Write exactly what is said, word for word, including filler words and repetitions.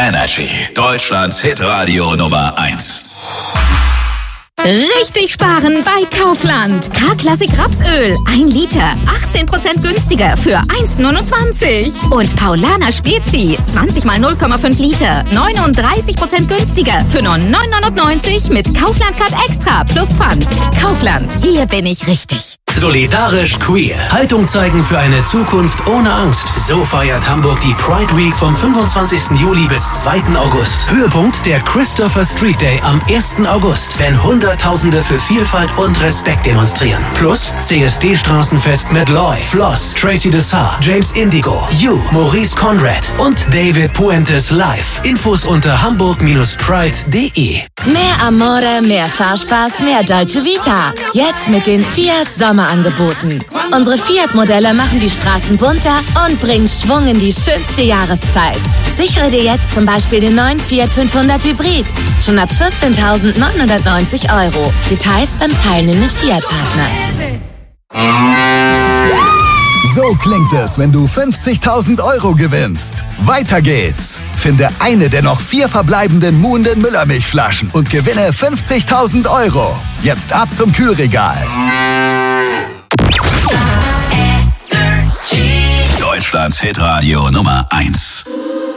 Energy, Deutschlands Hitradio Nummer eins. Richtig sparen bei Kaufland. K-Klassik Rapsöl. ein Liter. achtzehn Prozent günstiger für eins Komma neunundzwanzig. Und Paulaner Spezi. zwanzig mal null Komma fünf Liter. neununddreißig Prozent günstiger für nur neun neunundneunzig mit Kaufland Card Extra plus Pfand. Kaufland. Hier bin ich richtig. Solidarisch queer. Haltung zeigen für eine Zukunft ohne Angst. So feiert Hamburg die Pride Week vom fünfundzwanzigsten Juli bis zweiten August. Höhepunkt der Christopher Street Day am ersten August, wenn Hunderttausende für Vielfalt und Respekt demonstrieren. Plus C S D-Straßenfest mit Loy, Floss, Tracy Dessar, James Indigo, You, Maurice Conrad und David Puentes live. Infos unter hamburg Pride punkt de. Mehr Amore, mehr Fahrspaß, mehr Dolce Vita. Jetzt mit den Fiat Sommerangeboten. Unsere Fiat-Modelle machen die Straßen bunter und bringen Schwung in die schönste Jahreszeit. Sichere dir jetzt zum Beispiel den neuen Fiat fünfhundert Hybrid. Schon ab vierzehntausendneunhundertneunzig Euro. Details beim teilnehmenden Fiat-Partner. So klingt es, wenn du fünfzigtausend Euro gewinnst. Weiter geht's. Finde eine der noch vier verbleibenden muhenden Müllermilchflaschen und gewinne fünfzigtausend Euro. Jetzt ab zum Kühlregal. Deutschlands Hitradio Nummer eins.